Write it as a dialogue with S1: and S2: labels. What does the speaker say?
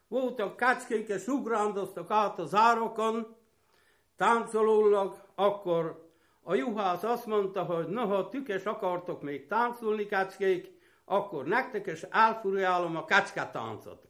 S1: voltak kecskék, és ugrándoztak át az árokon, táncolólag, akkor a juhász azt mondta, hogy ha tükes akartok még táncolni, kecskék, akkor nektek is elfurjálom a kecsketáncot.